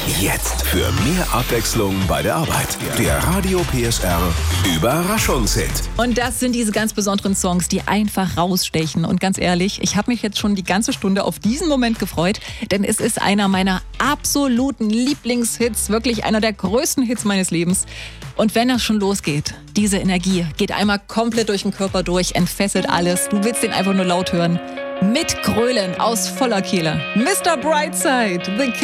Jetzt für mehr Abwechslung bei der Arbeit. Der Radio PSR Überraschungshit. Und das sind diese ganz besonderen Songs, die einfach rausstechen. Und ganz ehrlich, ich habe mich jetzt schon die ganze Stunde auf diesen Moment gefreut, denn es ist einer meiner absoluten Lieblingshits, wirklich einer der größten Hits meines Lebens. Und wenn das schon losgeht, diese Energie geht einmal komplett durch den Körper durch, entfesselt alles. Du willst den einfach nur laut hören. Mit Grölen aus voller Kehle. Mr. Brightside, The